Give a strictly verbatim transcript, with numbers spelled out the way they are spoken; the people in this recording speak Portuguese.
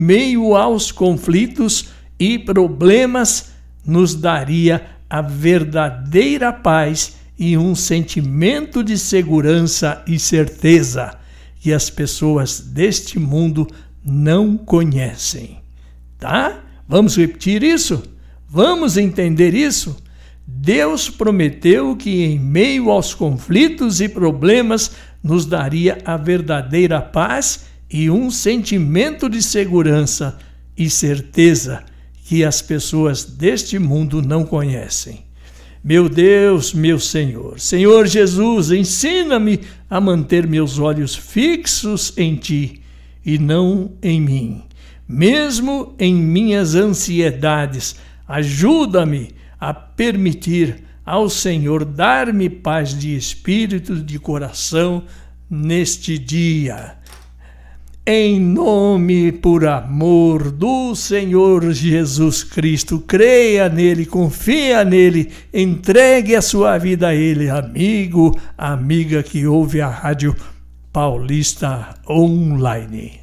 meio aos conflitos e problemas, nos daria a verdadeira paz e um sentimento de segurança e certeza que as pessoas deste mundo não conhecem. Tá? Vamos repetir isso? Vamos entender isso? Deus prometeu que em meio aos conflitos e problemas nos daria a verdadeira paz e um sentimento de segurança e certeza que as pessoas deste mundo não conhecem. Meu Deus, meu Senhor, Senhor Jesus, ensina-me a manter meus olhos fixos em Ti e não em mim. Mesmo em minhas ansiedades, ajuda-me a permitir ao Senhor dar-me paz de espírito, de coração, neste dia. Em nome, por amor do Senhor Jesus Cristo, creia nele, confia nele, entregue a sua vida a ele, amigo, amiga que ouve a Rádio Paulista Online.